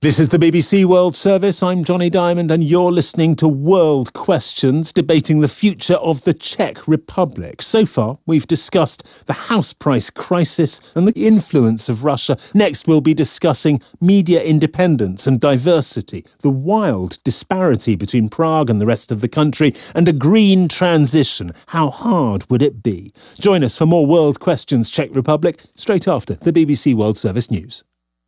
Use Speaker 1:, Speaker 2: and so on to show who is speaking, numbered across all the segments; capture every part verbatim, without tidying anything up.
Speaker 1: This is the B B C World Service. I'm Johnny Diamond and you're listening to World Questions, debating the future of the Czech Republic. So far, we've discussed the house price crisis and the influence of Russia. Next, we'll be discussing media independence and diversity, the wild disparity between Prague and the rest of the country, and a green transition. How hard would it be? Join us for more World Questions Czech Republic straight after the B B C World Service News.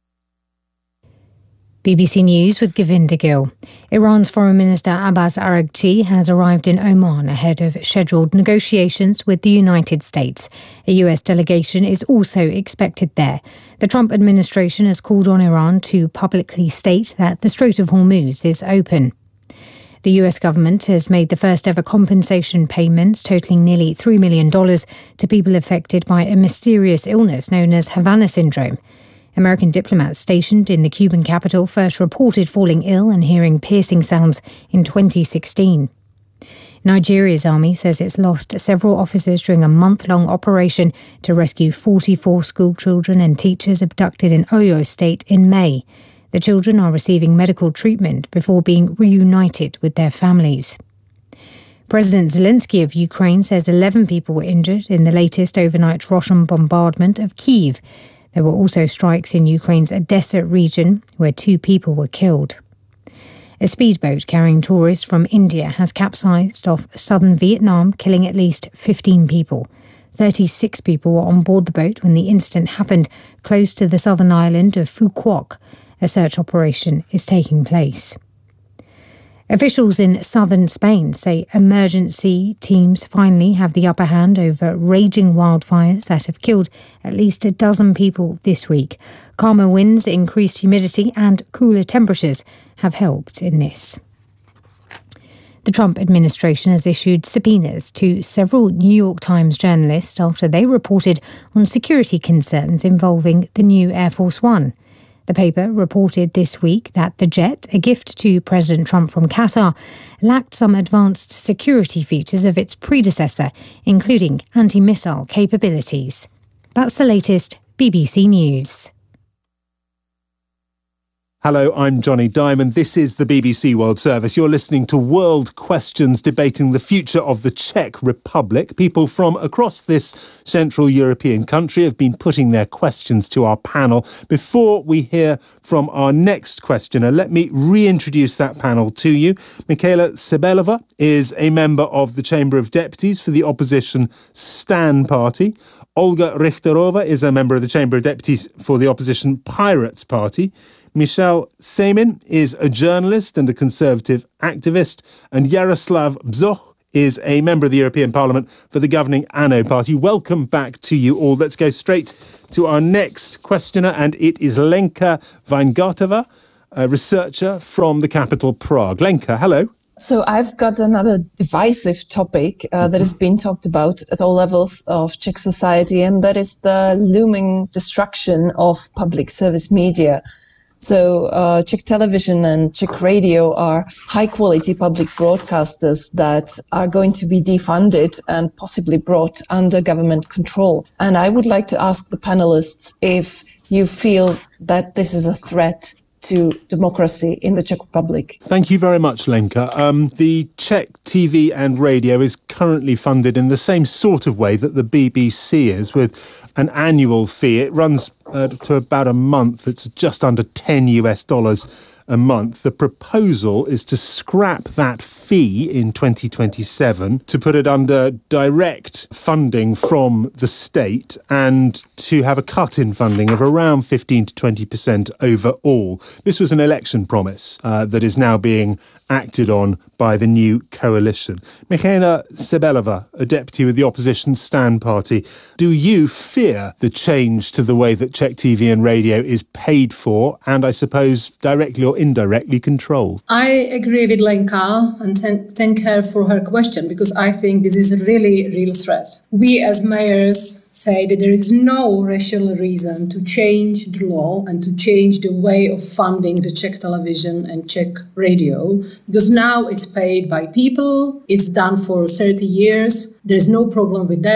Speaker 2: B B C News with Govinda Gill. Iran's Foreign Minister Abbas Araghchi has arrived in Oman ahead of scheduled negotiations with the United States. A U S delegation is also expected there. The Trump administration has called on Iran to publicly state that the Strait of Hormuz is open. The U S government has made the first ever compensation payments totaling nearly three million dollars to people affected by a mysterious illness known as Havana syndrome. American diplomats stationed in the Cuban capital first reported falling ill and hearing piercing sounds in twenty sixteen. Nigeria's army says it's lost several officers during a month-long operation to rescue forty-four school children and teachers abducted in Oyo State in May. The children are receiving medical treatment before being reunited with their families. President Zelensky of Ukraine says eleven people were injured in the latest overnight Russian bombardment of Kyiv. There were also strikes in Ukraine's Odessa region, where two people were killed. A speedboat carrying tourists from India has capsized off southern Vietnam, killing at least fifteen people. thirty-six people were on board the boat when the incident happened close to the southern island of Phu Quoc. A search operation is taking place. Officials in southern Spain say emergency teams finally have the upper hand over raging wildfires that have killed at least a dozen people this week. Calmer winds, increased humidity and cooler temperatures have helped in this. The Trump administration has issued subpoenas to several New York Times journalists after they reported on security concerns involving the new Air Force One. The paper reported this week that the jet, a gift to President Trump from Qatar, lacked some advanced security features of its predecessor, including anti-missile capabilities. That's the latest B B C News.
Speaker 1: Hello, I'm Johnny Diamond. This is the B B C World Service. You're listening to World Questions, debating the future of the Czech Republic. People from across this Central European country have been putting their questions to our panel. Before we hear from our next questioner, let me reintroduce that panel to you. Michaela Sebelova is a member of the Chamber of Deputies for the opposition Stan Party. Olga Richterova is a member of the Chamber of Deputies for the opposition Pirates Party. Michal Semin is a journalist and a conservative activist, and Jaroslav Bzoch is a member of the European Parliament for the governing ANO Party. Welcome back to you all. Let's go straight to our next questioner, and it is Lenka Weingartova, a researcher from the capital Prague. Lenka, hello.
Speaker 3: So I've got another divisive topic uh, that has been talked about at all levels of Czech society, and that is the looming destruction of public service media. So uh, Czech television and Czech radio are high-quality public broadcasters that are going to be defunded and possibly brought under government control. And I would like to ask the panelists if you feel that this is a threat to democracy in the Czech Republic.
Speaker 1: Thank you very much, Lenka. Um, the Czech T V and radio is currently funded in the same sort of way that the B B C is, with an annual fee. It runs uh, to about a month. It's just under ten US dollars a month. The proposal is to scrap that fee in twenty twenty-seven, to put it under direct funding from the state, and to have a cut in funding of around fifteen to twenty percent overall. This was an election promise uh, that is now being acted on by the new coalition. Michaela Sebelova, a deputy with the opposition Stan Party, do you fear the change to the way that Czech T V and radio is paid for, and I suppose directly or indirectly controlled?
Speaker 4: I agree with Lenka and th- thank her for her question, because I think this is a really real threat. We as mayors say that there is no rational reason to change the law and to change the way of funding the Czech television and Czech radio, because now it's paid by people, it's done for thirty years, there's no problem with that.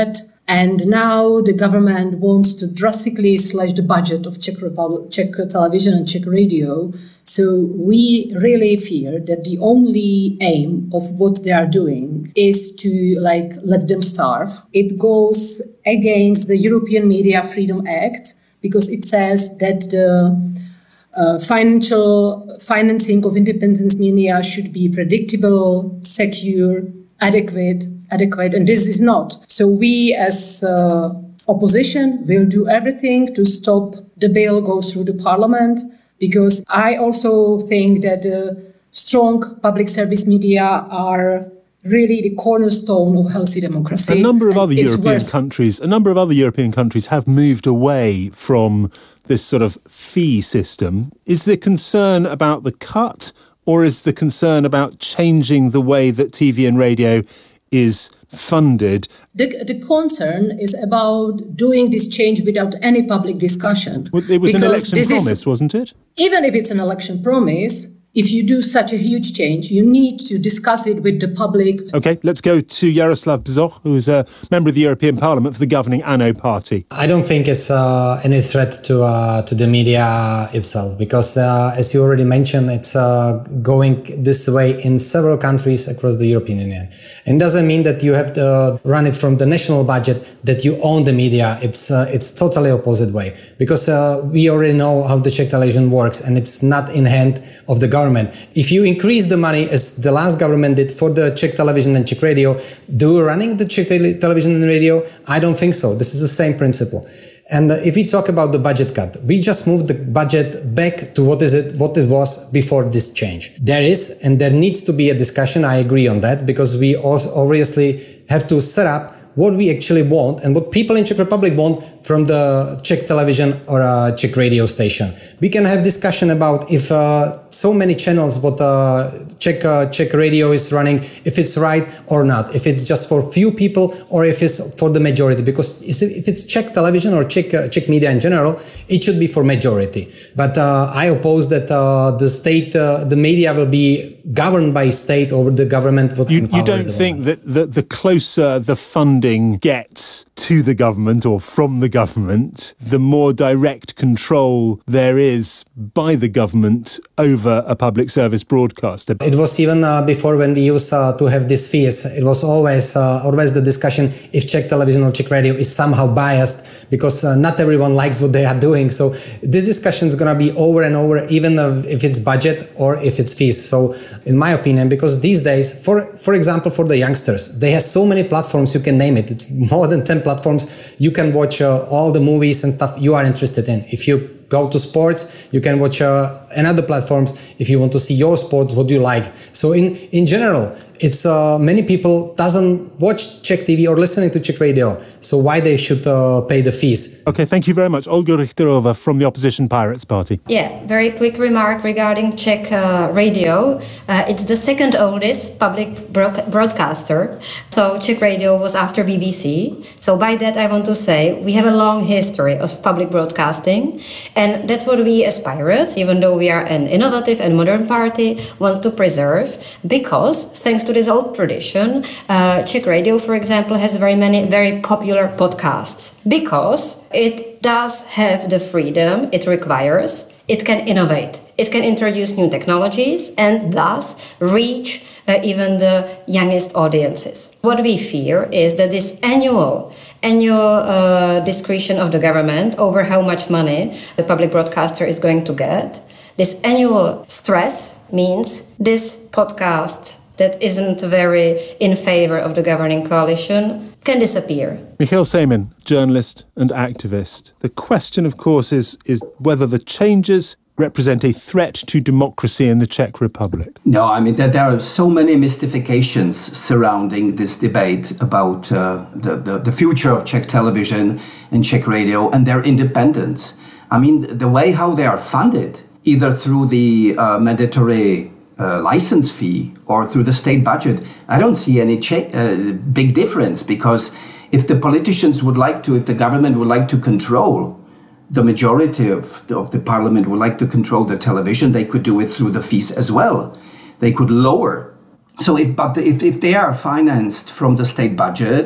Speaker 4: And now the government wants to drastically slash the budget of Czech Republic, Czech television and Czech radio. So we really fear that the only aim of what they are doing is to like let them starve. It goes against the European Media Freedom Act because it says that the uh, financial financing of independent media should be predictable, secure, adequate, adequate, and this is not. So we as uh, opposition will do everything to stop the bill go through the parliament, because I also think that uh, strong public service media are really the cornerstone of healthy democracy.
Speaker 1: A number of other European
Speaker 4: worse.
Speaker 1: countries, a number of other European countries have moved away from this sort of fee system. Is the concern about the cut, or is the concern about changing the way that T V and radio is funded?
Speaker 4: The, the concern is about doing this change without any public discussion.
Speaker 1: Well, it was an election promise,
Speaker 4: is,
Speaker 1: wasn't it?
Speaker 4: Even if it's an election promise, if you do such a huge change, you need to discuss it with the public.
Speaker 1: OK, let's go to Jaroslav Bzoch, who is a member of the European Parliament for the governing ANO party.
Speaker 5: I don't think it's uh, any threat to uh, to the media itself, because, uh, as you already mentioned, it's uh, going this way in several countries across the European Union. And it doesn't mean that you have to run it from the national budget, that you own the media. It's uh, it's totally opposite way, because uh, we already know how the Czech television works, and it's not in hand of the government. If you increase the money, as the last government did for the Czech television and Czech radio, do you running the Czech te- television and radio? I don't think so. This is the same principle. And uh, if we talk about the budget cut, we just moved the budget back to what is it, what it was before this change. There is, and there needs to be a discussion. I agree on that, because we also obviously have to set up what we actually want and what people in Czech Republic want from the Czech television or a Czech radio station. We can have discussion about if uh, so many channels what uh, Czech uh, Czech radio is running, if it's right or not, if it's just for few people or if it's for the majority. Because if it's Czech television or Czech uh, Czech media in general, it should be for majority. But uh, I oppose that uh, the state, uh, the media will be governed by state or the government. Would
Speaker 1: you, you don't think that the, the closer the funding gets to the government or from the government, the more direct control there is by the government over a public service broadcaster?
Speaker 5: It was even uh, before, when we used uh, to have these fees, it was always uh, always the discussion if Czech television or Czech radio is somehow biased, because uh, not everyone likes what they are doing. So this discussion is going to be over and over, even uh, if it's budget or if it's fees. So in my opinion, because these days, for for example, for the youngsters, they have so many platforms, you can name it. It's more than ten platforms. You can watch uh, all the movies and stuff you are interested in. If you go to sports, you can watch uh, another platforms if you want to see your sport, what you like. So in, in general, it's uh, many people doesn't watch Czech T V or listening to Czech radio. So why they should uh, pay the fees?
Speaker 1: Okay, thank you very much. Olga Richterova from the opposition Pirates Party.
Speaker 6: Yeah, very quick remark regarding Czech uh, radio. Uh, it's the second oldest public bro- broadcaster. So Czech radio was after B B C. So by that I want to say we have a long history of public broadcasting. And that's what we as Pirates, even though we are an innovative and modern party, want to preserve, because thanks to this old tradition, uh, Czech radio, for example, has very many very popular podcasts, because it does have the freedom it requires. It can innovate. It can introduce new technologies and thus reach uh, even the youngest audiences. What we fear is that this annual annual uh, discretion of the government over how much money the public broadcaster is going to get, this annual stress means this podcast that isn't very in favor of the governing coalition can disappear.
Speaker 1: Michal Sejmen, journalist and activist. The question, of course, is, is whether the changes represent a threat to democracy in the Czech Republic.
Speaker 7: No, I mean, that there are so many mystifications surrounding this debate about uh, the, the, the future of Czech television and Czech radio and their independence. I mean, the way how they are funded, either through the uh, mandatory uh, license fee or through the state budget, I don't see any che- uh, big difference, because if the politicians would like to, if the government would like to control, the majority of the, of the parliament would like to control the television, they could do it through the fees as well. They could lower. So if but if, if they are financed from the state budget,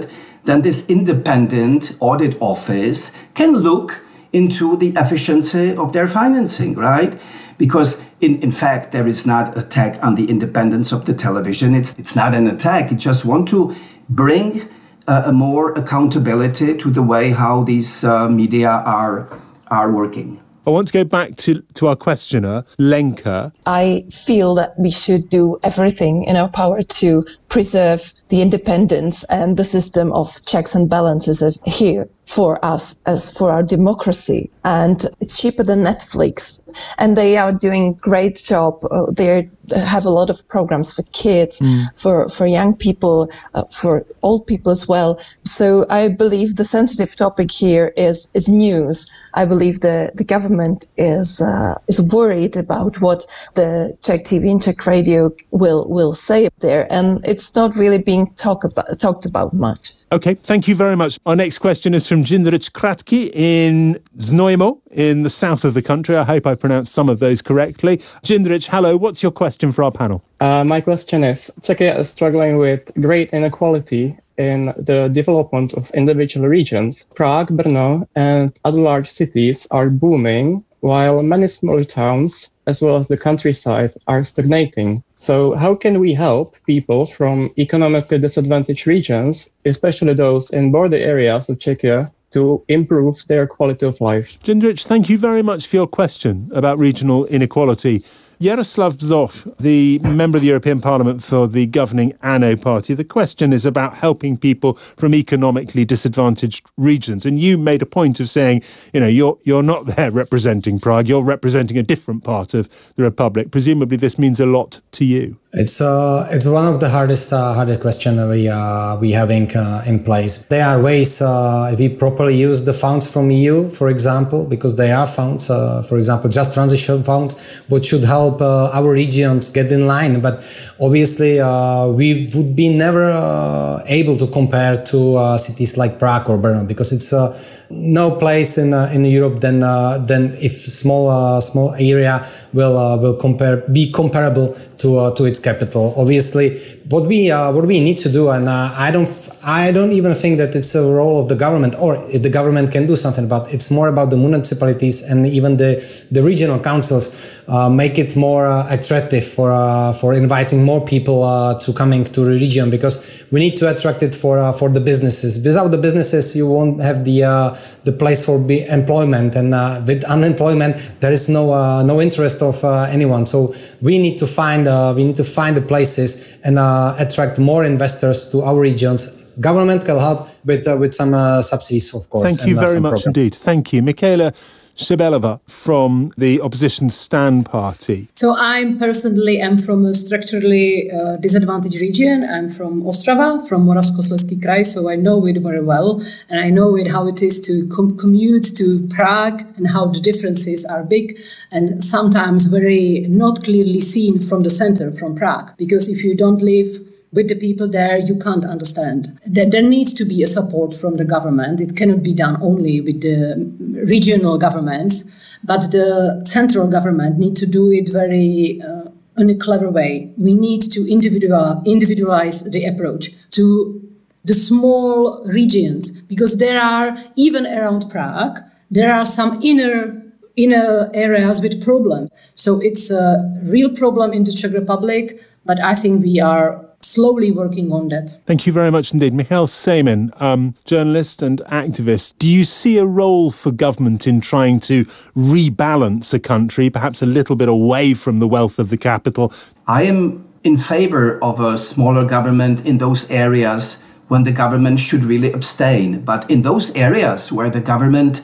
Speaker 7: then this independent audit office can look into the efficiency of their financing, right? Because in, in fact, there is not an attack on the independence of the television. It's it's not an attack. It just want to bring uh, a more accountability to the way how these uh, media are are working.
Speaker 1: I want to go back to, to our questioner, Lenka.
Speaker 3: I feel that we should do everything in our power to preserve the independence and the system of checks and balances here for us, as for our democracy. And it's cheaper than Netflix. And they are doing a great job. Uh, they have a lot of programs for kids, mm. for, for young people, uh, for old people as well. So I believe the sensitive topic here is, is news. I believe the, the government is, uh, is worried about what the Czech T V and Czech radio will, will say up there. And it's not really being talk about, talked about much.
Speaker 1: OK, thank you very much. Our next question is from Jindřich Kratky in Znojmo in the south of the country. I hope I pronounced some of those correctly. Jindřich, hello. What's your question for our panel?
Speaker 8: Uh, my question is, Czechia is struggling with great inequality in the development of individual regions. Prague, Brno and other large cities are booming, while many smaller towns, as well as the countryside, are stagnating. So how can we help people from economically disadvantaged regions, especially those in border areas of Czechia, to improve their quality of life?
Speaker 1: Jindřich, thank you very much for your question about regional inequality. Jaroslav Bzoch, the member of the European Parliament for the governing ANO party, the question is about helping people from economically disadvantaged regions. And you made a point of saying, you know, you're you're not there representing Prague, you're representing a different part of the Republic. Presumably this means a lot to you.
Speaker 5: It's uh, it's one of the hardest uh, hardest questions we uh, we having uh, in place. There are ways uh, if we properly use the funds from E U, for example, because they are funds, uh, for example, Just Transition Fund, which should help uh, our regions get in line. But obviously, uh, we would be never uh, able to compare to uh, cities like Prague or Brno, because it's uh, no place in uh, in Europe than uh, than if small uh, small area will uh, will compare be comparable to uh, to its capital. Obviously, what we uh, what we need to do, and uh, I don't I don't even think that it's a role of the government, or if the government can do something about it. It's more about the municipalities and even the the regional councils uh, make it more uh, attractive for uh, for inviting more people uh, to coming to the region, because we need to attract it for uh, for the businesses. Without the businesses, you won't have the uh, the place for be employment, and uh, with unemployment, there is no uh, no interest of uh, anyone. So we need to find uh, we need to find the places and uh, attract more investors to our regions. Government can help with uh, with some uh, subsidies, of course.
Speaker 1: Thank you very much programs. Indeed. Thank you, Michaela Shebelova from the opposition Stan party.
Speaker 4: So I personally am from a structurally uh, disadvantaged region. I'm from Ostrava, from Moravskoslezský kraj, so I know it very well. And I know it how it is to com- commute to Prague and how the differences are big and sometimes very not clearly seen from the center, from Prague. Because if you don't live with the people there, you can't understand. That there needs to be a support from the government. It cannot be done only with the regional governments, but the central government needs to do it very uh, in a clever way. We need to individual, individualize the approach to the small regions, because there are, even around Prague, there are some inner inner areas with problems. So it's a real problem in the Czech Republic, but I think we are slowly working on that.
Speaker 1: Thank you very much indeed. Michal Semin, um, journalist and activist. Do you see a role for government in trying to rebalance a country, perhaps a little bit away from the wealth of the capital?
Speaker 7: I am in favor of a smaller government in those areas when the government should really abstain. But in those areas where the government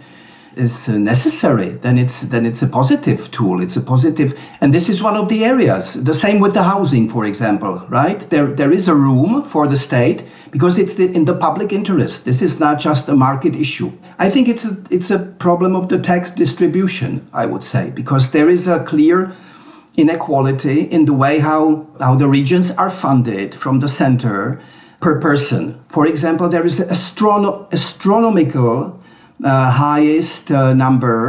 Speaker 7: is necessary, then it's then it's a positive tool. It's a positive, and this is one of the areas. The same with the housing, for example, right? There there is a room for the state because it's the, in the public interest. This is not just a market issue. I think it's a, it's a problem of the tax distribution, I would say, because there is a clear inequality in the way how how the regions are funded from the center per person. For example, there is an astrono- astronomical Uh, highest uh, number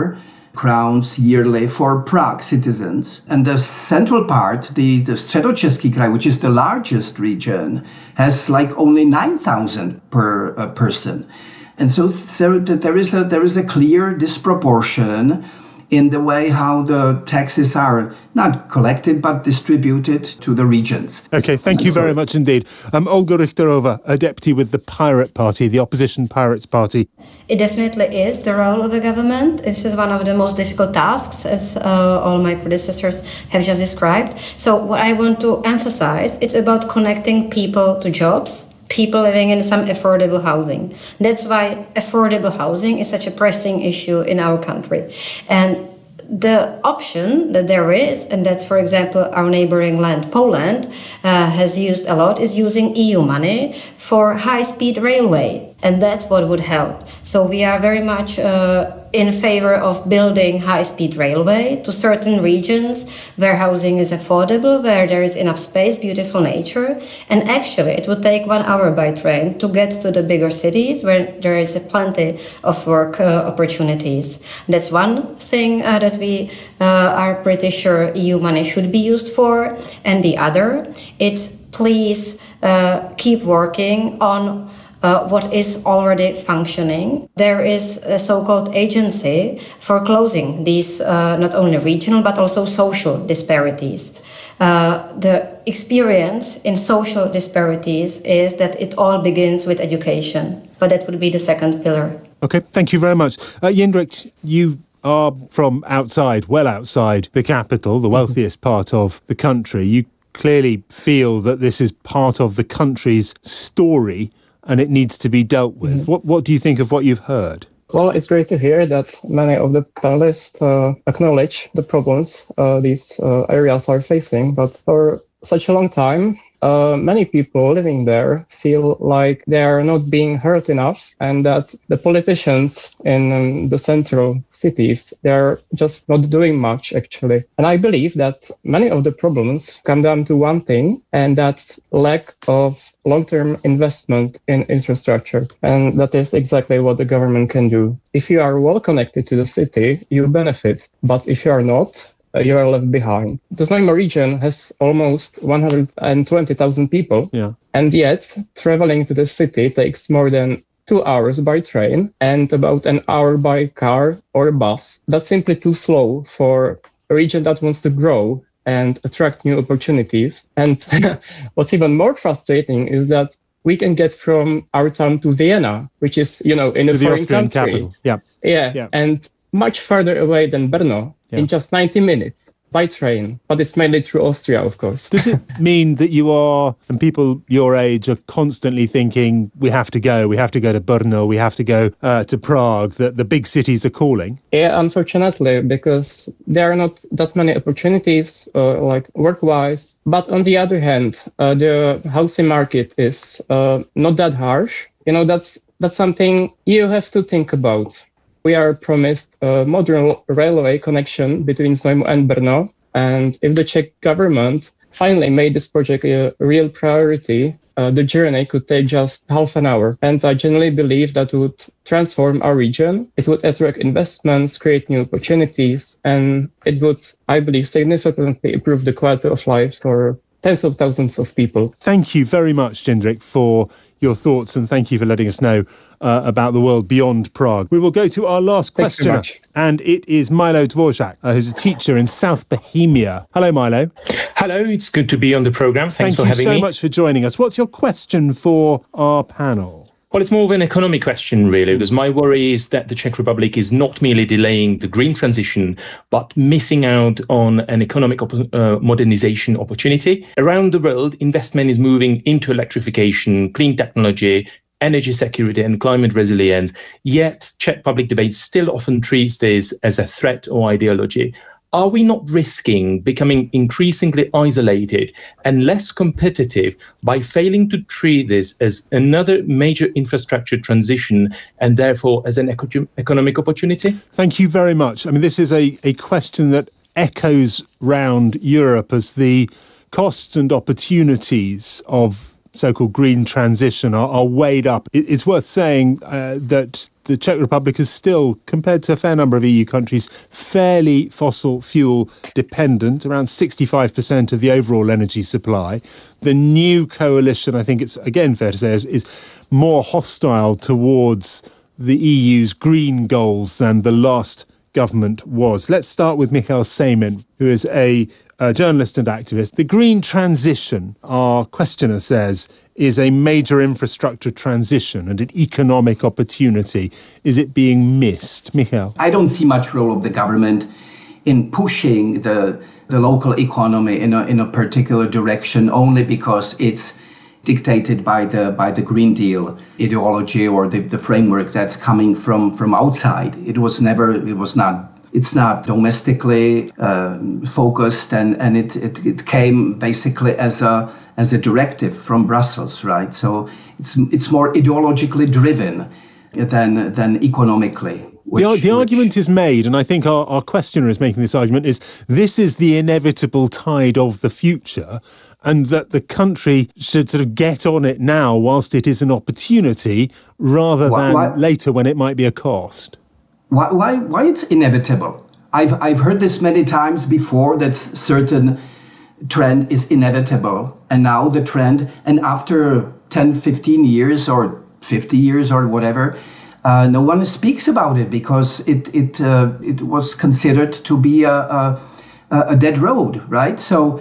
Speaker 7: crowns yearly for Prague citizens. And the central part, the, the Středočeský kraj, which is the largest region, has like only nine thousand per uh, person. And so there is a there is a clear disproportion in the way how the taxes are not collected but distributed to the regions.
Speaker 1: OK, thank you very much indeed. Um, Olga Richterova, a deputy with the Pirate Party, the opposition Pirates Party.
Speaker 6: It definitely is the role of a government. This is one of the most difficult tasks, as uh, all my predecessors have just described. So what I want to emphasize, it's about connecting people to jobs, people living in some affordable housing. That's why affordable housing is such a pressing issue in our country. And the option that there is, and that's, for example, our neighboring land, Poland, uh, has used a lot, is using E U money for high-speed railway. And that's what would help. So we are very much uh, in favor of building high-speed railway to certain regions where housing is affordable, where there is enough space, beautiful nature. And actually, it would take one hour by train to get to the bigger cities where there is plenty of work uh, opportunities. That's one thing uh, that we uh, are pretty sure E U money should be used for. And the other, it's please uh, keep working on Uh, what is already functioning. There is a so-called agency for closing these uh, not only regional but also social disparities. Uh, the experience in social disparities is that it all begins with education, but that would be the second pillar.
Speaker 1: OK, thank you very much. Uh, Jindřich, you are from outside, well outside the capital, the wealthiest part of the country. You clearly feel that this is part of the country's story and it needs to be dealt with. Mm. What What do you think of what you've heard?
Speaker 8: Well, it's great to hear that many of the panelists uh, acknowledge the problems uh, these uh, areas are facing. But for such a long time, uh, many people living there feel like they are not being heard enough and that the politicians in um, the central cities, they're just not doing much, actually. And I believe that many of the problems come down to one thing, and that's lack of long-term investment in infrastructure. And that is exactly what the government can do. If you are well connected to the city, you benefit. But if you are not, uh, you are left behind. The Znojmo region has almost one hundred twenty thousand people.
Speaker 1: Yeah.
Speaker 8: And yet, traveling to the city takes more than two hours by train and about an hour by car or bus. That's simply too slow for a region that wants to grow and attract new opportunities. And what's even more frustrating is that we can get from our town to Vienna, which is, you know, in
Speaker 1: to
Speaker 8: a
Speaker 1: the
Speaker 8: foreign
Speaker 1: Austrian
Speaker 8: country.
Speaker 1: Capital. Yeah.
Speaker 8: yeah. Yeah. And much further away than Brno yeah. in just ninety minutes by train. But it's mainly through Austria, of course.
Speaker 1: Does it mean that you are, and people your age are constantly thinking, we have to go, we have to go to Brno, we have to go uh, to Prague, that the big cities are calling?
Speaker 8: Yeah, unfortunately, because there are not that many opportunities, uh, like work-wise. But on the other hand, uh, the housing market is uh, not that harsh. You know, that's that's something you have to think about. We are promised a modern railway connection between Znojmo and Brno. And if the Czech government finally made this project a real priority, uh, the journey could take just half an hour. And I generally believe that would transform our region. It would attract investments, create new opportunities, and it would, I believe, significantly improve the quality of life for tens of thousands of people.
Speaker 1: Thank you very much, Jindřich, for your thoughts, and thank you for letting us know uh, about the world beyond Prague. We will go to our last questioner, and it is Milo Dvorak, uh, who's a teacher in South Bohemia. Hello, Milo.
Speaker 9: Hello, it's good to be on the programme. Thanks
Speaker 1: Thank
Speaker 9: for having me.
Speaker 1: Thank you so much for joining us. What's your question for our panel?
Speaker 9: Well, it's more of an economic question, really, because my worry is that the Czech Republic is not merely delaying the green transition, but missing out on an economic op- uh, modernization opportunity. Around the world, investment is moving into electrification, clean technology, energy security and climate resilience, yet Czech public debate still often treats this as a threat or ideology. Are we not risking becoming increasingly isolated and less competitive by failing to treat this as another major infrastructure transition and therefore as an eco- economic opportunity?
Speaker 1: Thank you very much. I mean, this is a, a question that echoes round Europe as the costs and opportunities of so-called green transition are, are weighed up. It, it's worth saying uh, that the Czech Republic is still, compared to a fair number of E U countries, fairly fossil fuel dependent, around sixty-five percent of the overall energy supply. The new coalition, I think it's, again, fair to say, is, is more hostile towards the E U's green goals than the last government was. Let's start with Michal Sejmin, who is a, a journalist and activist. The green transition, our questioner says, is a major infrastructure transition and an economic opportunity. Is it being missed? Michal?
Speaker 7: I don't see much role of the government in pushing the the local economy in a in a particular direction only because it's dictated by the by the Green Deal ideology or the, the framework that's coming from, from outside. It was never, it was not, it's not domestically uh, focused, and, and it, it, it came basically as a as a directive from Brussels, right? So it's it's more ideologically driven than than economically. Which,
Speaker 1: the the
Speaker 7: which,
Speaker 1: argument is made, and I think our, our questioner is making this argument, is this is the inevitable tide of the future, and that the country should sort of get on it now whilst it is an opportunity rather
Speaker 7: why,
Speaker 1: than
Speaker 7: why,
Speaker 1: later when it might be a cost.
Speaker 7: Why, why, why it's inevitable? I've, I've heard this many times before, that certain trend is inevitable. And now the trend, and after ten, fifteen years or fifty years or whatever, Uh, no one speaks about it because it it uh, it was considered to be a, a a dead road, right? So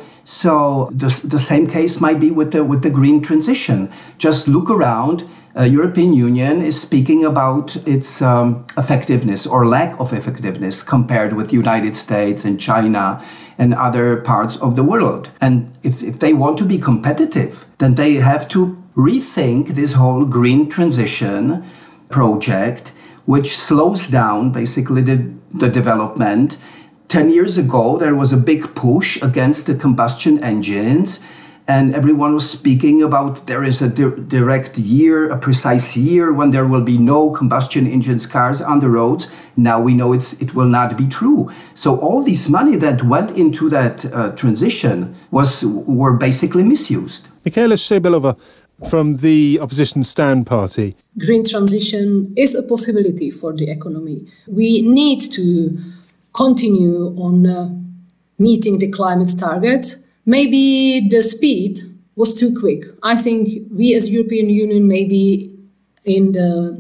Speaker 7: so the the same case might be with the with the green transition. Just look around. Uh, European Union is speaking about its um, effectiveness or lack of effectiveness compared with United States and China and other parts of the world. And if if they want to be competitive, then they have to rethink this whole green transition project, which slows down basically the, the development. Ten years ago, there was a big push against the combustion engines, and everyone was speaking about there is a di- direct year, a precise year when there will be no combustion engines cars on the roads. Now we know it's it will not be true. So all this money that went into that uh, transition was were basically misused.
Speaker 1: Michaela Szejbelova from the opposition Stand Party.
Speaker 4: Green transition is a possibility for the economy. We need to continue on uh, meeting the climate targets. Maybe the speed was too quick. I think we as European Union maybe in the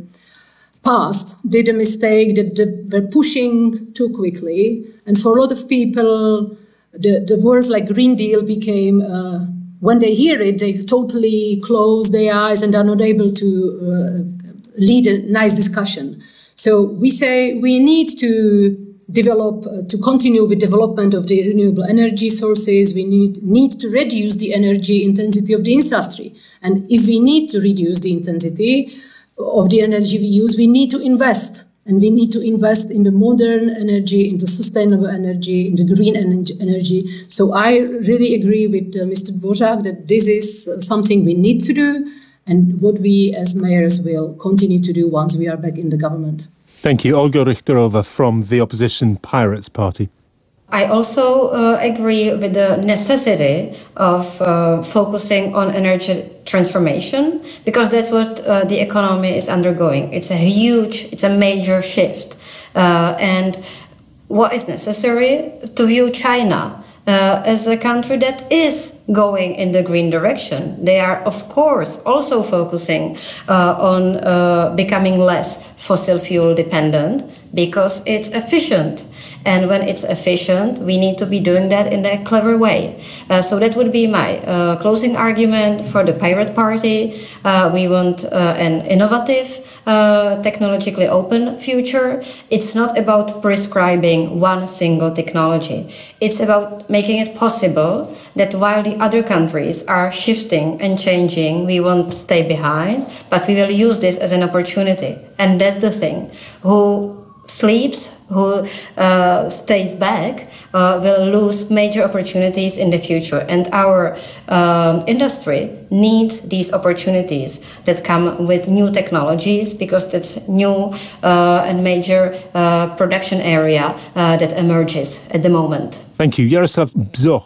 Speaker 4: past did a mistake that they were pushing too quickly. And for a lot of people, the, the words like Green Deal became uh, when they hear it, they totally close their eyes and are not able to uh, lead a nice discussion. So we say we need to develop, uh, to continue with development of the renewable energy sources. We need, need to reduce the energy intensity of the industry. And if we need to reduce the intensity of the energy we use, we need to invest. And we need to invest in the modern energy, in the sustainable energy, in the green energy. So I really agree with uh, Mister Dvořák that this is uh, something we need to do, and what we as mayors will continue to do once we are back in the government.
Speaker 1: Thank you. Olga Richterova from the opposition Pirates Party.
Speaker 6: I also uh, agree with the necessity of uh, focusing on energy transformation, because that's what uh, the economy is undergoing. It's a huge, it's a major shift. Uh, and what is necessary to view China uh, as a country that is going in the green direction. They are, of course, also focusing uh, on uh, becoming less fossil fuel dependent because it's efficient. And when it's efficient, we need to be doing that in a clever way. Uh, so that would be my uh, closing argument for the Pirate Party. Uh, we want uh, an innovative, uh, technologically open future. It's not about prescribing one single technology. It's about making it possible that while the other countries are shifting and changing, we won't stay behind, but we will use this as an opportunity. And that's the thing. Who sleeps, who uh, stays back, uh, will lose major opportunities in the future. And our uh, industry needs these opportunities that come with new technologies, because that's new uh, and major uh, production area uh, that emerges at the moment.
Speaker 1: Thank you. Jaroslav Bzoch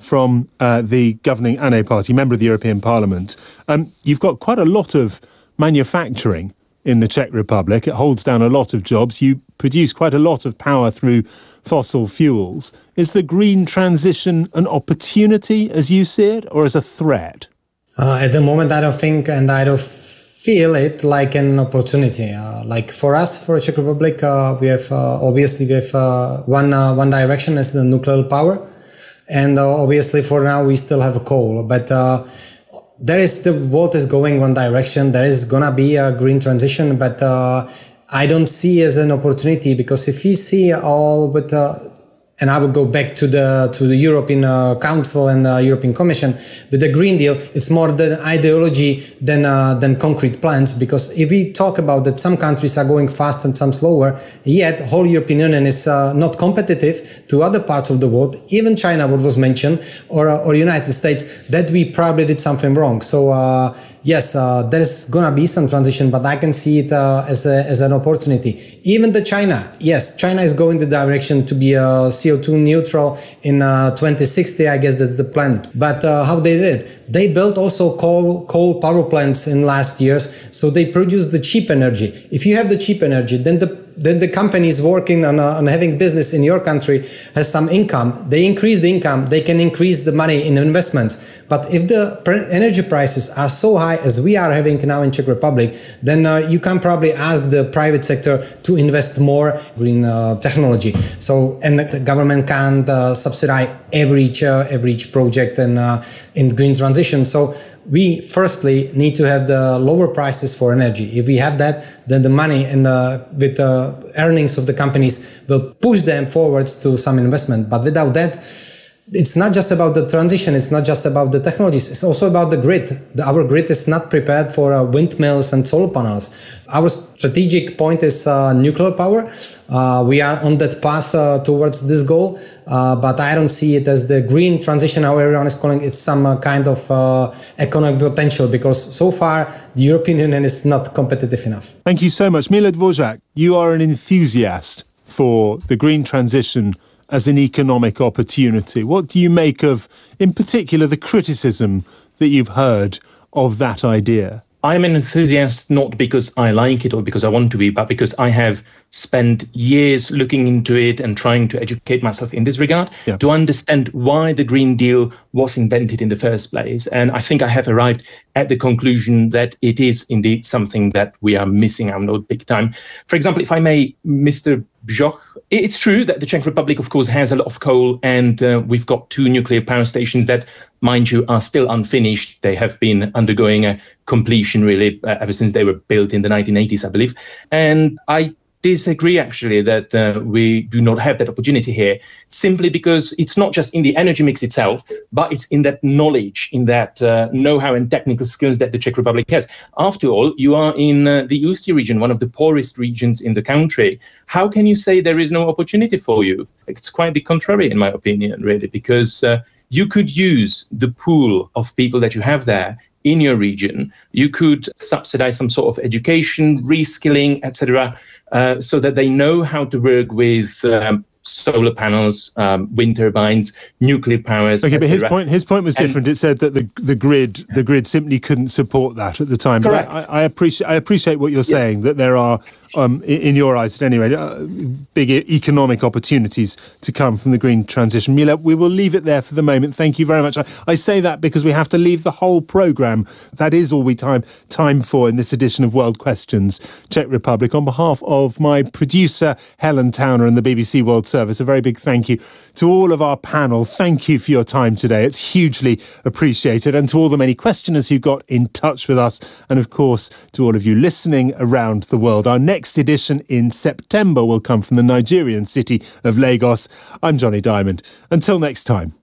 Speaker 1: from uh, the governing A N E party, member of the European Parliament. Um, you've got quite a lot of manufacturing in the Czech Republic. It holds down a lot of jobs. You produce quite a lot of power through fossil fuels. Is the green transition an opportunity as you see it, or as a threat?
Speaker 5: Uh, at the moment, I don't think, and I don't feel it like an opportunity. Uh, like for us, for the Czech Republic, uh, we have uh, obviously we have uh, one uh, one direction as the nuclear power, and uh, obviously for now we still have a coal. But uh, there is the world is going one direction. There is gonna be a green transition, but uh, I don't see as an opportunity, because if we see all with uh, and I would go back to the to the European uh, Council and the European Commission with the Green Deal. It's more than ideology than uh, than concrete plans. Because if we talk about that, some countries are going fast and some slower. Yet, whole European Union is uh, not competitive to other parts of the world. Even China, what was mentioned, or uh, or United States, that we probably did something wrong. So. Uh, Yes, uh, there's gonna be some transition, but I can see it uh, as a, as an opportunity. Even the China, yes, China is going the direction to be uh, C O two neutral in uh, twenty sixty. I guess that's the plan. But uh, how they did it? They built also coal coal power plants in last years, so they produce the cheap energy. If you have the cheap energy, then the then the companies working on, uh, on having business in your country has some income. They increase the income, they can increase the money in investments. But if the energy prices are so high as we are having now in Czech Republic, then uh, you can probably ask the private sector to invest more green uh, technology. So, and the government can't uh, subsidize every each, uh, every each project in, uh, in green transition. So we firstly need to have the lower prices for energy. If we have that, then the money and the, with the earnings of the companies will push them forwards to some investment. But without that, it's not just about the transition. It's not just about the technologies. It's also about the grid. The, our grid is not prepared for uh, windmills and solar panels. Our strategic point is uh, nuclear power. Uh, we are on that path uh, towards this goal, uh, but I don't see it as the green transition, how everyone is calling it, some uh, kind of uh, economic potential, because so far the European Union is not competitive enough.
Speaker 1: Thank you so much. Mile Dvořák, you are an enthusiast for the green transition as an economic opportunity. What do you make of, in particular, the criticism that you've heard of that idea?
Speaker 9: I'm an enthusiast not because I like it or because I want to be, but because I have spent years looking into it and trying to educate myself in this regard yeah. to understand why the Green Deal was invented in the first place. And I think I have arrived at the conclusion that it is indeed something that we are missing out on big time. For example, if I may, Mister Bžoch, it's true that the Czech Republic, of course, has a lot of coal, and uh, we've got two nuclear power stations that, mind you, are still unfinished. They have been undergoing a completion, really, uh, ever since they were built in the nineteen eighties, I believe. And I disagree, actually, that uh, we do not have that opportunity here, simply because it's not just in the energy mix itself, but it's in that knowledge, in that uh, know-how and technical skills that the Czech Republic has. After all, you are in uh, the Ústí region, one of the poorest regions in the country. How can you say there is no opportunity for you? It's quite the contrary, in my opinion, really, because uh, you could use the pool of people that you have there in your region. You could subsidize some sort of education, reskilling, et cetera, uh, so that they know how to work with um, solar panels, um, wind turbines, nuclear powers.
Speaker 1: Okay, but his point his point was different. And it said that the the grid the grid simply couldn't support that at the time.
Speaker 9: Correct.
Speaker 1: But I, I appreciate I appreciate what you're yeah. saying, that there are, um, in, in your eyes at any rate, uh, big economic opportunities to come from the green transition. Mile, we will leave it there for the moment. Thank you very much. I, I say that because we have to leave the whole programme. That is all we time time for in this edition of World Questions Czech Republic. On behalf of my producer Helen Towner and the B B C World Service, a very big thank you to all of our panel. Thank you for your time today. It's hugely appreciated. And to all the many questioners who got in touch with us. And of course, to all of you listening around the world. Our next edition in September will come from the Nigerian city of Lagos. I'm Johnny Diamond. Until next time.